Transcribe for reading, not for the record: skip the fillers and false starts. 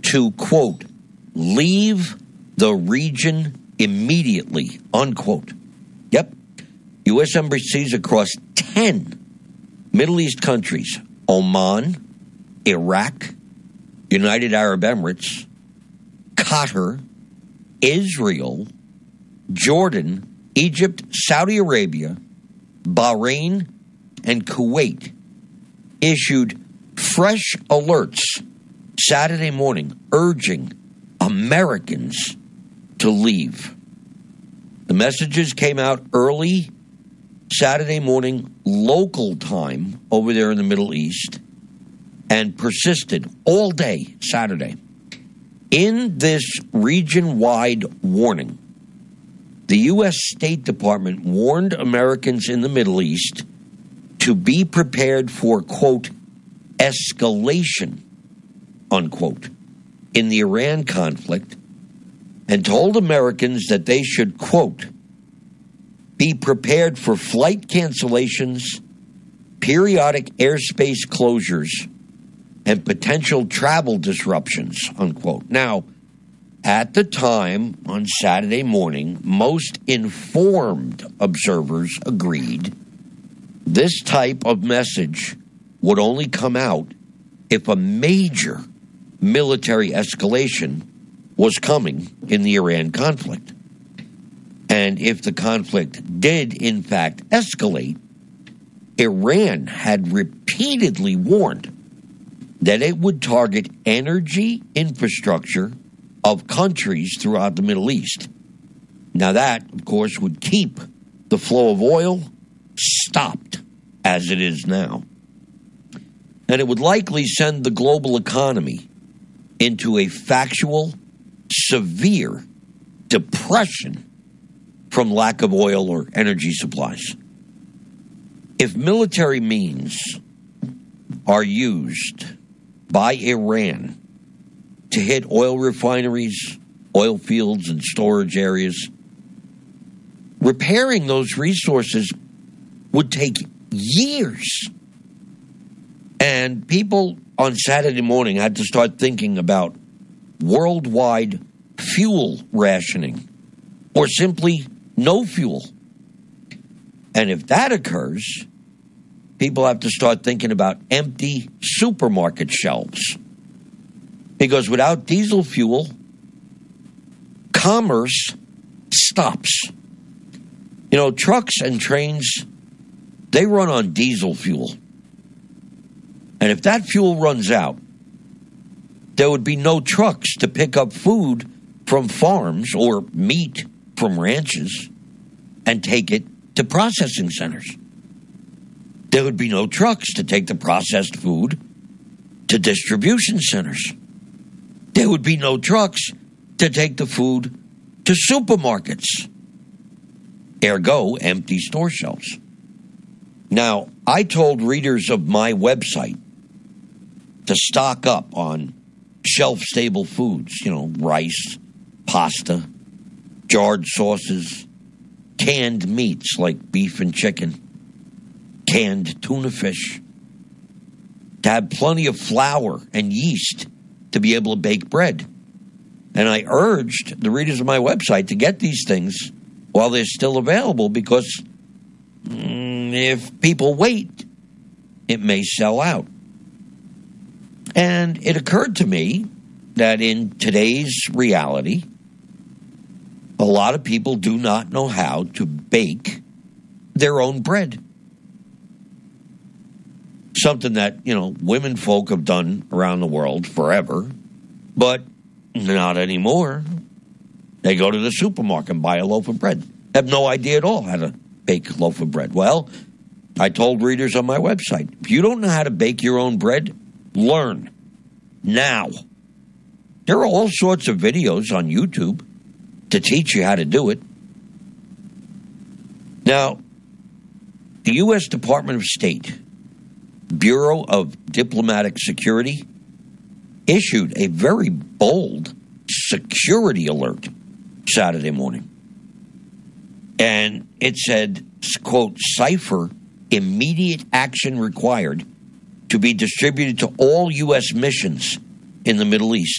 to, quote, leave the region immediately, unquote. Yep. U.S. embassies across 10 Middle East countries, Oman, Iraq, United Arab Emirates, Qatar, Israel, Jordan, Egypt, Saudi Arabia, Bahrain, and Kuwait issued fresh alerts Saturday morning urging Americans to leave. The messages came out early Saturday morning local time over there in the Middle East and persisted all day Saturday. In this region-wide warning, the U.S. State Department warned Americans in the Middle East to be prepared for, quote, escalation, unquote, in the Iran conflict, and told Americans that they should, quote, be prepared for flight cancellations, periodic airspace closures, and potential travel disruptions, unquote. Now, at the time, on Saturday morning, most informed observers agreed this type of message would only come out if a major military escalation was coming in the Iran conflict. And if the conflict did, in fact, escalate, Iran had repeatedly warned that it would target energy infrastructure of countries throughout the Middle East. Now that, of course, would keep the flow of oil stopped as it is now. And it would likely send the global economy into a factual, severe depression from lack of oil or energy supplies. If military means are used by Iran to hit oil refineries, oil fields, and storage areas, repairing those resources would take years. And people on Saturday morning had to start thinking about worldwide fuel rationing or simply no fuel. And if that occurs, people have to start thinking about empty supermarket shelves. Because without diesel fuel, commerce stops. You know, trucks and trains, they run on diesel fuel. And if that fuel runs out, there would be no trucks to pick up food from farms or meat from ranches and take it to processing centers. There would be no trucks to take the processed food to distribution centers. There would be no trucks to take the food to supermarkets. Ergo, empty store shelves. Now, I told readers of my website to stock up on shelf-stable foods, rice, pasta, jarred sauces, canned meats like beef and chicken, canned tuna fish, to have plenty of flour and yeast to be able to bake bread. And I urged the readers of my website to get these things while they're still available because if people wait, it may sell out. And it occurred to me that in today's reality, a lot of people do not know how to bake their own bread. Something that, women folk have done around the world forever, but not anymore. They go to the supermarket and buy a loaf of bread. Have no idea at all how to bake a loaf of bread. Well, I told readers on my website, if you don't know how to bake your own bread, learn now. There are all sorts of videos on YouTube to teach you how to do it. Now, the U.S. Department of State, Bureau of Diplomatic Security, issued a very bold security alert Saturday morning. And it said, quote, cipher immediate action required to be distributed to all U.S. missions in the Middle East.